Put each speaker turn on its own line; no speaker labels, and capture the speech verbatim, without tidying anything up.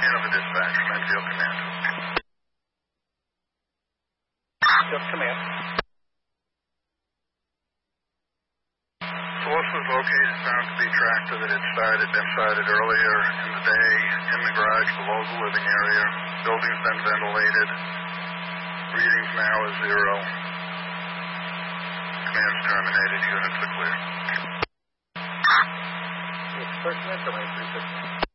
Hanover Dispatch, Medfield Command.
Just command.
Source was located, found to be tractor that had started, been started earlier in the day in the garage below the living area. Building's been ventilated. Readings now is zero. Command's terminated. Units are clear.
It's first instrument, three sixty.